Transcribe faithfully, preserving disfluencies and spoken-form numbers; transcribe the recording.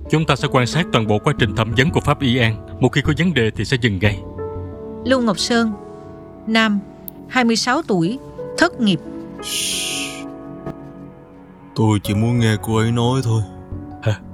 Chúng ta sẽ quan sát toàn bộ quá trình thẩm vấn của pháp y An. Một khi có vấn đề thì sẽ dừng ngay. Lưu Ngọc Sơn, nam, hai mươi sáu tuổi, thất nghiệp. Tôi chỉ muốn nghe cô ấy nói thôi. Hả?